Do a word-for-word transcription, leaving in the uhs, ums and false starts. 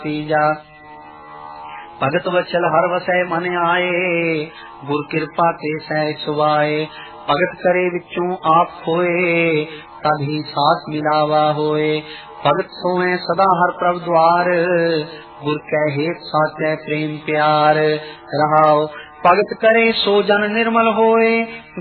तीजा। भगत वचल हर वसै मन आए, गुर कृपा ते सहज सुभाए। भगत करे विचों आप खोए, तभी साथ मिलावा होए। भगत सोए सदा हर प्रभ द्वार, गुर कै हेत साचै प्रेम प्यार। रहाओ भगत करे सो जन निर्मल होए,